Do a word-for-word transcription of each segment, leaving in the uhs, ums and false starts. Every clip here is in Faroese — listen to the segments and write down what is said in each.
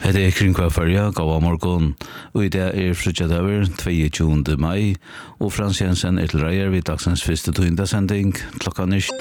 Det är kring kvarfärja, gav morgon, och i det är frutjadaver, tjugoandra maj, och Frans Jensen är till reier vid dagsens första tøyndagsending, klokkan er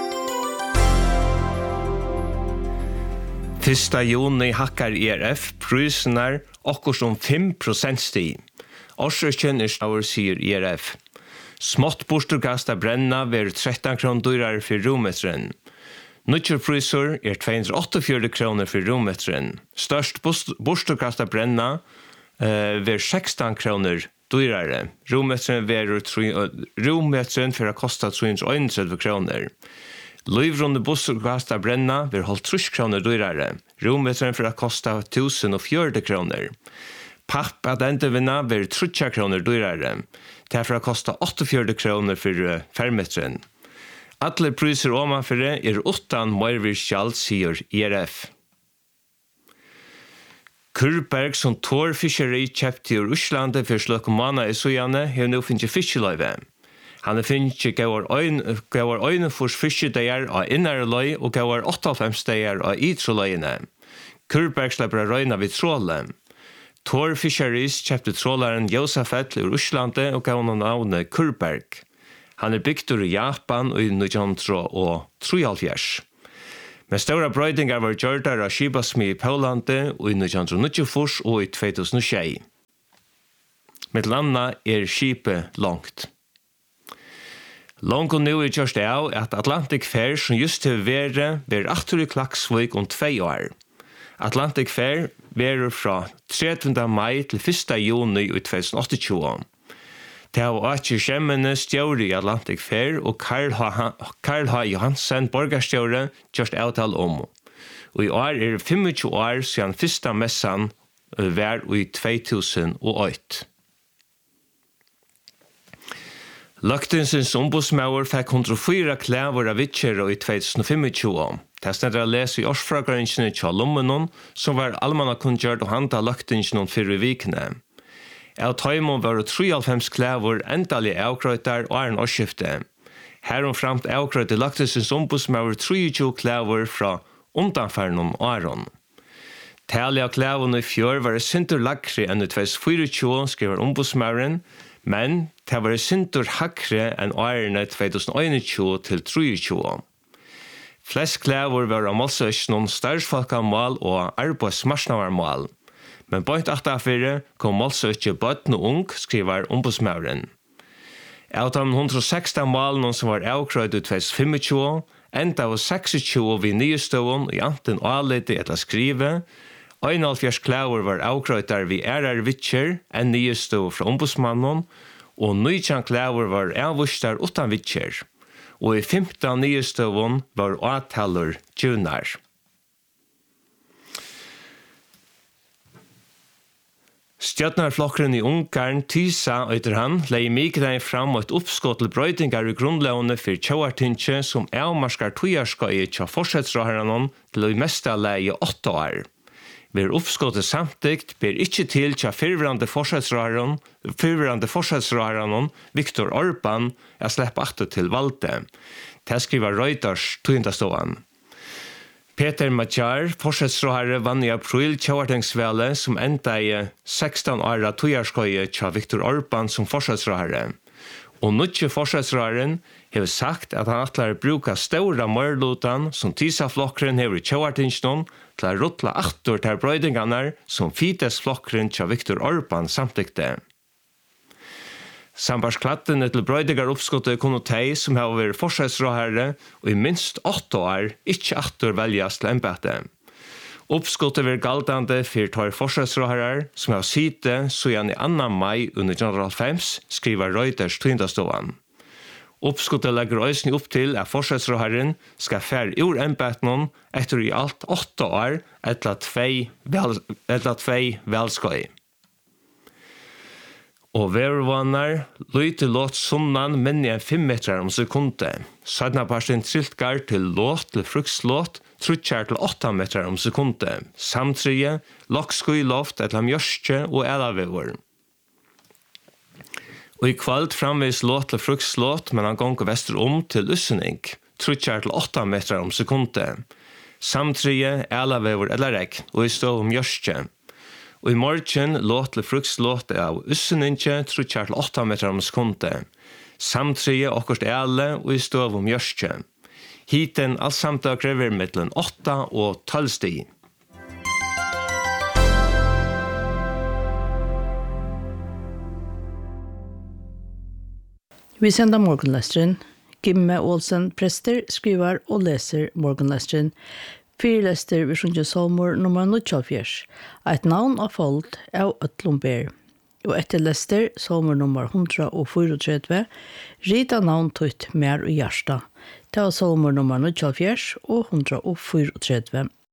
Första juni hackar E R F priserna och som fem procent stig. Årsøkjen er stavur, sier E R F. Smått bosturkasta brenna ver tretton kronor dyrare för rummetren. Nutcher priser er tvåhundraåttiofyra kronor för rummetren. Störst bosturkasta brenna uh, ver sexton kronor dyrare. Rummetren ver rummetren för att kosta trehundraeinogtretti kronor. Livrunde bosturkasta brenna ver hálvtrýss kronor dyrare. Rummetren för att kosta tusen fyrtio kronor. Papp at endevinna ver trettio kronor dyrare. Därför kosta åttiofyra kronor för fermetren. Alle priser omanför er utan merverdiavgift, sier E R F. Kurberg som Tor Fiskeri kjøpte i Russland for sløk måneder i Sojane, har nå finnet fiskeløyve. Han har finnet gavar øyne for fiskedeier av innere og gavar åttaoghalvfems deier av ytre. Kurberg slipper røyna vid tråle. Tor Fisheries kjøpte trålaren Josafet i Russland og gav honom navnet Kurberg. Han er bygd i Japan i nítjan trettiotre. Men stora brøydingar var gjørtar av skipasmi i Pólandi i nítjan níggjuogfýrs og i tvö þúsund og sjey. Med landa er skipet langt. Langt og nu er gjørst av at Atlantic Fair som just til vere ver aftur i Klaksvík om tvei år. Atlantic Fair verur fra trettiende maj til første juni i tvö þúsund og átján. Det har Archie Skemmene stjåre i Atlantic Fair og Karl H. Johansen borgarstjåre gjørst avtal om. Og i år er det tjuefem år siden første messan var i tvö þúsund og åtta. Løgtingsens ombudsmauer fikk hundre og fire klæver av vittjere i tvö þúsund og tjuefem. Det er stedet å lese i årsfragrensene til Lommenon, som var allmannakunngjørt og handa løgtingene fyrre vikene. Av tøymon var det treoghalvfems klæver endelig avkrøyter og er en årsskifte. Heromframt avkrøyter løgtingsens ombudsmauer tjuetre klæver fra undanferden åren. Tallet av klævene i fjør var sinter lagre enn i tvö þúsund og fýraogtjúgu, skriver ombudsmauren, men det var sinter hakre enn årene tvö þúsund og einogtjúgu til treogtjúgu. Flest klæver var av målsøkene størrelsfolkamål og arbeidsmarsnavarmål. Men bøynt aftafire kom målsøkje bøtten og ung, skriver ombudsmauren. Av de hundre og sekstan målene som var avkrøyde i tvö þúsund og tjúgufem, enda av seksogtjúgu ved nyeståen i anten ålete etter skrive, einhálvfjerds klæver var avkrøyder ved ærer vittjer enn nyeståen fra ombudsmannen, og nítjan klæver var avvustar utan vittjer, og i femton nyeståen var åtaler tjunar. Stjøtnarflokkeren i Ungarn, Tysa, etter han, leie mikroen fram et oppskott til brøydingar i grunnlovene for tjauartinje som avmarskar tojarskøye til forsetsråherren til å meste leie åtte år. Ved oppskottet samtidig ber ikke til til fyrverande forsetsråherren, fyrverande forsetsråherren Viktor Orbán er slepp atter til valgte. Det skriver Reuters tøyndaståan. Peter Magyar, forsetsråherre, vann i april tjauartingsvele som enda i sexton åra tojarskøye til Viktor Orbán som forsetsråherre. Og nutje forsetsråherren har sagt at han atler bruka stora mørlutan som Tisa-flokkeren hever i tjauartingsnon til å rutla aktor til brøydingarna som Fidesz-flokkeren til Viktor Orbán samtykte. Sambarsklattene til brøydigar oppskottet kunne teg som har vært forsetsråherre og i minst åtte år ikke aktor veljas til embete. Oppskottet var galdande for tar forsetsråherrer som har site så igjen i annan mai under nítjanhundraðoghálvfems, skriver Reuters tøyndaståan. Oppskottet legger øysene opp til at forsetsråherren skal fære ur embeten etter i alt åtte år etter tvei velskøy. Og vervannar lyte låt sunnan menn enn fem metrar om sekundet. Sadna parsten triltkar til låt til frukslåt, trutkjar til åtta metrar om sekundet. Samtrige, lokskøy loft etter mjørske og elavevor. Og i kvalt framvis låt til frukslåt, men han gong vester om til ussening, trutkjar til åtta metrar om sekundet. Samtrige, elavevor eller regn, og i stå om mjørske. Og i morgen låt til frukslåt av Usseninje trutjar til åtta meter om sekundet. Samtrie okkurst ele og i stov om Jørskje. Hiten allsamt av krever mellom åtta og tolv stig. Vi sender morgenlesteren. Gimme Olsen prester, skriver og leser morgenlesteren. Fyrlester vi sjunger salmer nummer nittiofjørs. Et navn av folk av Øtlomber. Og etter lester salmer nummer hundra og fyrtretve. Rita navn tøyt mer og hjärsta. Det var salmer nummer nittiofjørs og hundra og fyrtretve.